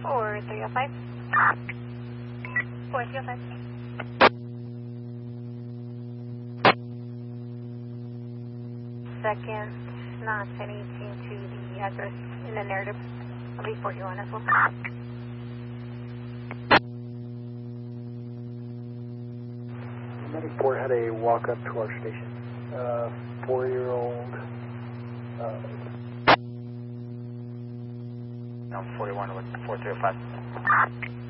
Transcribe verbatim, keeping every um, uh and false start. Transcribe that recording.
four three oh five. four three oh five. Second, not anything to the address in the narrative. I'll be forty-one as well. Medic Port had a walk up to our station. Uh, four-year-old. Uh, I'm forty-one with four three oh five.